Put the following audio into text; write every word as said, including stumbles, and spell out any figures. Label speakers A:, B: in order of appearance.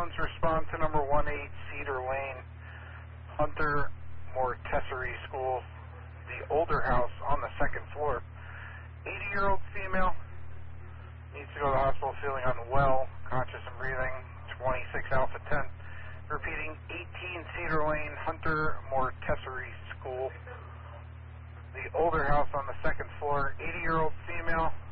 A: Jones, respond to number one eight Cedar Lane, Hunter Montessori School, the older house on the second floor. eighty-year-old female, needs to go to the hospital feeling unwell, conscious and breathing, twenty-six Alpha ten. Repeating, eighteen Cedar Lane, Hunter Montessori School, the older house on the second floor, eighty-year-old female,